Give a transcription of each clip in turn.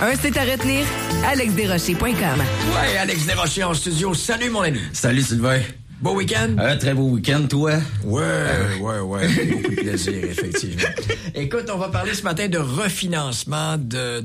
Un c'est à retenir, alexdesrochers.com. Ouais, Alex Desrochers en studio. Salut, mon ami. Salut, Sylvain. Beau week-end? Très beau week-end, toi? Ouais. Beaucoup de plaisir, effectivement. Écoute, on va parler ce matin de refinancement,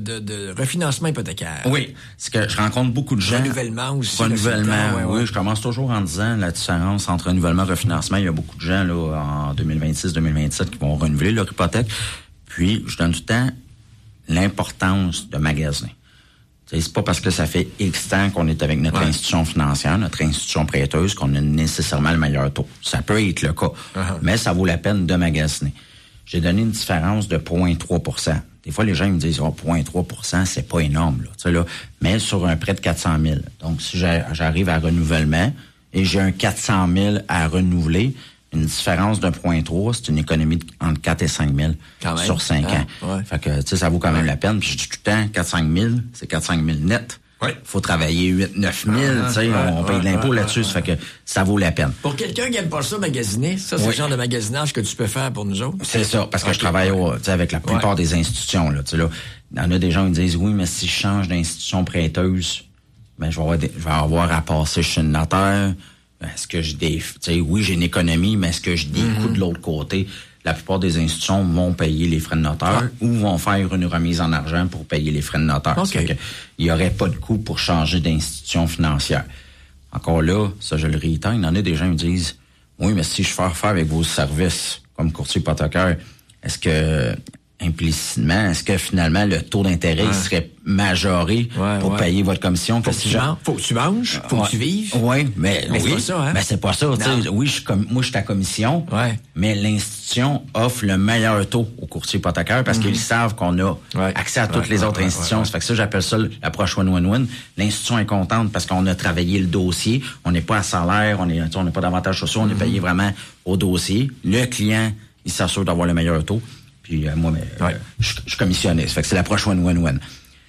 de refinancement hypothécaire. Oui, c'est que je rencontre beaucoup de gens. Renouvellement aussi. Renouvellement, ouais. Je commence toujours en disant la différence entre renouvellement et refinancement. Il y a beaucoup de gens là en 2026-2027 qui vont renouveler leur hypothèque. Puis, je donne tout le temps l'importance de magasiner. C'est pas parce que ça fait X temps qu'on est avec notre institution financière, notre institution prêteuse, qu'on a nécessairement le meilleur taux. Ça peut être le cas, mais ça vaut la peine de magasiner. J'ai donné une différence de 0,3 %. Des fois, les gens me disent, 0,3 %, c'est pas énorme, là, mais sur un prêt de 400 000. Donc, si j'arrive à renouvellement et j'ai un 400 000 à renouveler, une différence de 0,3, c'est une économie entre 4 et 5 000 sur 5 ans. Ouais. Fait que, ça vaut quand même la peine. Puis, je dis tout le temps, 4-5 000, c'est 4-5 000 net. Ouais. Faut travailler 8-9 000, on paye de l'impôt là-dessus, ça fait que ça vaut la peine. Pour quelqu'un qui aime pas ça, magasiner, ça, c'est le genre de magasinage que tu peux faire pour nous autres? C'est ça, parce que je travaille avec la plupart des institutions, là. Il y en a des gens qui me disent, oui, mais si je change d'institution prêteuse, ben, je vais avoir à passer chez le notaire. Est-ce que oui, j'ai une économie, mais est-ce que j'ai des coûts de l'autre côté? La plupart des institutions vont payer les frais de notaire ou vont faire une remise en argent pour payer les frais de notaire. Okay. Il n'y aurait pas de coût pour changer d'institution financière. Encore là, ça je le réitère, il y en a des gens qui me disent, oui, mais si je fais affaire avec vos services comme courtier hypothécaire, est-ce que implicitement, est-ce que finalement le taux d'intérêt serait majoré pour payer votre commission? Faut que tu manges, faut que tu vives. Oui, mais c'est pas ça, hein? Mais c'est pas ça. Oui, moi je suis ta commission, mais l'institution offre le meilleur taux au courtier hypothécaire parce qu'ils savent qu'on a accès à toutes les autres institutions. Ça fait que ça, j'appelle ça l'approche win-win-win. L'institution est contente parce qu'on a travaillé le dossier, on n'est pas à salaire, on n'est pas d'avantages sociaux, on est payé vraiment au dossier. Le client, il s'assure d'avoir le meilleur taux. Puis moi, je suis commissionné. Ça fait que c'est l'approche win-win-win.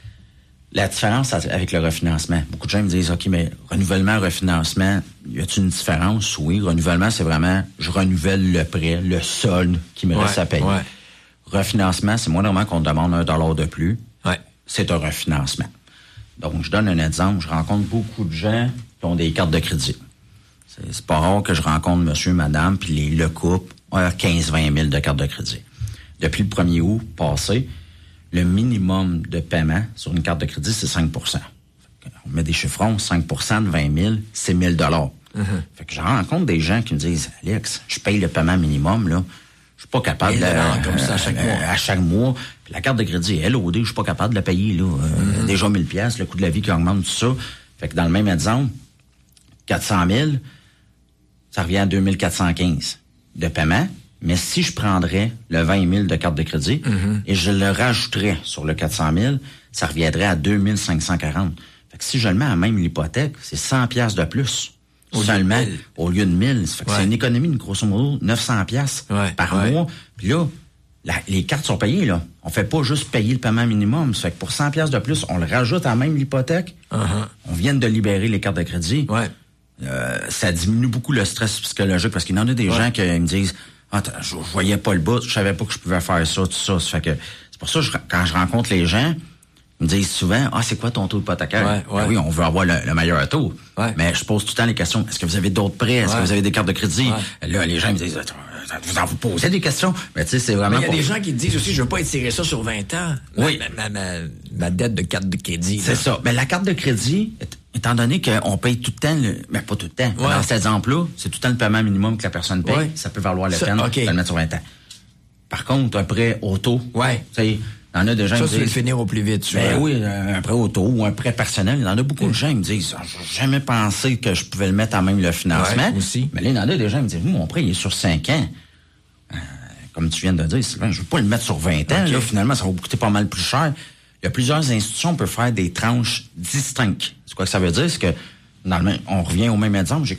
La différence avec le refinancement. Beaucoup de gens me disent, OK, mais renouvellement, refinancement, y a-t-il une différence? Oui, renouvellement, c'est vraiment, je renouvelle le prêt, le solde qui me reste à payer. Ouais. Refinancement, c'est moindrement qu'on demande $1 de plus. Ouais. C'est un refinancement. Donc, je donne un exemple. Je rencontre beaucoup de gens qui ont des cartes de crédit. C'est pas rare que je rencontre monsieur, madame, puis le couple a 15-20 000 de cartes de crédit. Depuis le 1er août passé, le minimum de paiement sur une carte de crédit, c'est 5 %. On met des chiffrons, 5 % de 20 000, c'est 1 000 Fait que je rencontre des gens qui me disent, Alex, je paye le paiement minimum, là. Je suis pas capable comme ça à chaque mois. Puis la carte de crédit est LOD, je suis pas capable de la payer, là. Déjà 1 000 $, le coût de la vie qui augmente, tout ça. Fait que dans le même exemple, 400 000, ça revient à 2 415 de paiement. Mais si je prendrais le 20 000 de carte de crédit et je le rajouterais sur le 400 000, ça reviendrait à 2 540. Fait que si je le mets à même l'hypothèque, c'est 100 $ de plus. Seulement, au lieu de 1000. Ça fait que c'est une économie de grosso modo 900 $ par mois. Puis là, les cartes sont payées, là. On fait pas juste payer le paiement minimum. Ça fait que pour 100 $ de plus, on le rajoute à même l'hypothèque. On vient de libérer les cartes de crédit. Ça diminue beaucoup le stress psychologique parce qu'il y en a des gens qui me disent, je voyais pas le bout, je savais pas que je pouvais faire ça, tout ça. Ça fait que c'est pour ça que quand je rencontre les gens, ils me disent souvent, c'est quoi ton taux hypothécaire? Ben oui, on veut avoir le meilleur taux. Mais je pose tout le temps les questions. Est-ce que vous avez d'autres prêts? Est-ce que vous avez des cartes de crédit? Là, les gens me disent, vous posez des questions. Mais tu sais, c'est vraiment. Il y a des gens qui disent aussi, je veux pas étirer ça sur 20 ans. Ma dette de carte de crédit. C'est ça. Mais la carte de crédit, étant donné qu'on paye tout le temps, mais pas tout le temps. Dans cet exemple-là, c'est tout le temps le paiement minimum que la personne paye. Ça peut valoir la peine de le mettre sur 20 ans. Par contre, un prêt auto, tu sais, il y en a des gens qui me disent... Ça, tu veux le finir au plus vite. Oui, un prêt auto ou un prêt personnel. Il y en a beaucoup de gens qui me disent, j'ai jamais pensé que je pouvais le mettre à même le financement. Aussi. Mais là, il y en a des gens qui me disent, mon prêt, il est sur 5 ans. Comme tu viens de dire, Sylvain, je veux pas le mettre sur 20 ans. Là, finalement, ça va vous coûter pas mal plus cher. Il y a plusieurs institutions qui peuvent faire des tranches distinctes. C'est quoi que ça veut dire? C'est que, on revient au même exemple.